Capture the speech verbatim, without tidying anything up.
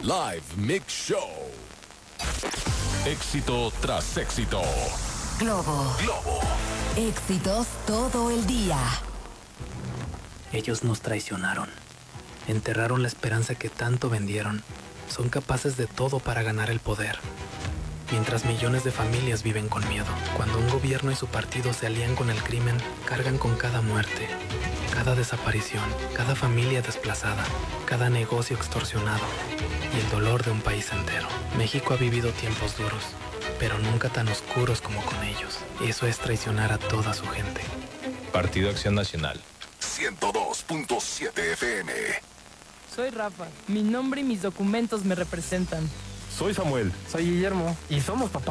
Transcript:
Live Mix Show. Éxito tras éxito. Globo. Globo. Éxitos todo el día. Ellos nos traicionaron. Enterraron la esperanza que tanto vendieron. Son capaces de todo para ganar el poder. Mientras millones de familias viven con miedo. Cuando un gobierno y su partido se alían con el crimen, cargan con cada muerte, cada desaparición, cada familia desplazada, cada negocio extorsionado y el dolor de un país entero. México ha vivido tiempos duros, pero nunca tan oscuros como con ellos. Eso es traicionar a toda su gente. Partido Acción Nacional. ciento dos punto siete F M. Soy Rafa. Mi nombre y mis documentos me representan. Soy Samuel. Soy Guillermo. Y somos papás.